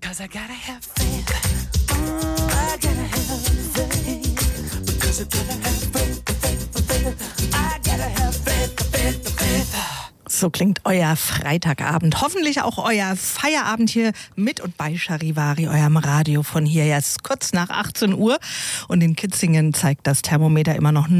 Because I gotta have faith. I gotta have faith. Because I gotta have faith. I gotta have faith. So klingt euer Freitagabend. Hoffentlich auch euer Feierabend hier mit und bei Charivari, eurem Radio von hier. Ja, es ist kurz nach 18 Uhr und in Kitzingen zeigt das Thermometer immer noch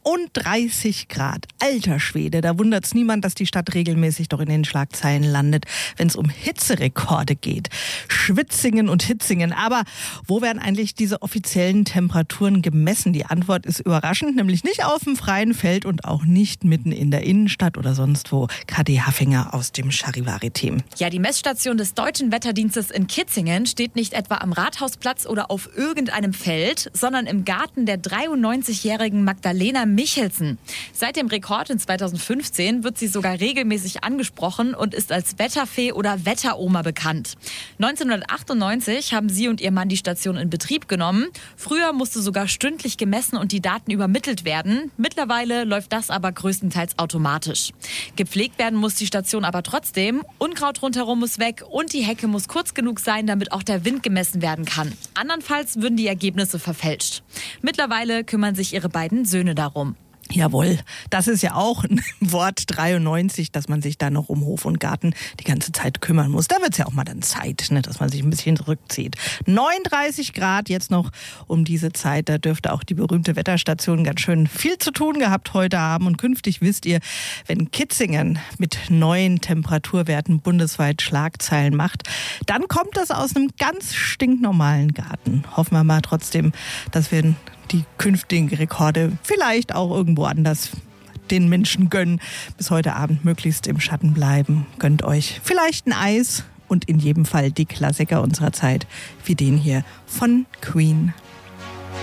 39 Grad. Alter Schwede, da wundert es niemand, dass die Stadt regelmäßig doch in den Schlagzeilen landet, wenn es um Hitzerekorde geht. Schwitzingen und Hitzingen. Aber wo werden eigentlich diese offiziellen Temperaturen gemessen? Die Antwort ist überraschend, nämlich nicht auf dem freien Feld und auch nicht mitten in der Innenstadt oder sonst wo. KD Haffinger aus dem Charivari-Team. Ja, die Messstation des Deutschen Wetterdienstes in Kitzingen steht nicht etwa am Rathausplatz oder auf irgendeinem Feld, sondern im Garten der 93-jährigen Magdalena Michelsen. Seit dem Rekord in 2015 wird sie sogar regelmäßig angesprochen und ist als Wetterfee oder Wetteroma bekannt. 1998 haben sie und ihr Mann die Station in Betrieb genommen. Früher musste sogar stündlich gemessen und die Daten übermittelt werden. Mittlerweile läuft das aber größtenteils automatisch. Gepflegt werden muss die Station aber trotzdem. Unkraut rundherum muss weg und die Hecke muss kurz genug sein, damit auch der Wind gemessen werden kann. Andernfalls würden die Ergebnisse verfälscht. Mittlerweile kümmern sich ihre beiden Söhne darum. Jawohl, das ist ja auch ein Wort 93, dass man sich da noch um Hof und Garten die ganze Zeit kümmern muss. Da wird es ja auch mal dann Zeit, ne, dass man sich ein bisschen zurückzieht. 39 Grad jetzt noch um diese Zeit, da dürfte auch die berühmte Wetterstation ganz schön viel zu tun gehabt heute haben. Und künftig wisst ihr, wenn Kitzingen mit neuen Temperaturwerten bundesweit Schlagzeilen macht, dann kommt das aus einem ganz stinknormalen Garten. Hoffen wir mal trotzdem, dass wir die künftigen Rekorde vielleicht auch irgendwo anders den Menschen gönnen. Bis heute Abend möglichst im Schatten bleiben. Gönnt euch vielleicht ein Eis und in jedem Fall die Klassiker unserer Zeit, wie den hier von Queen.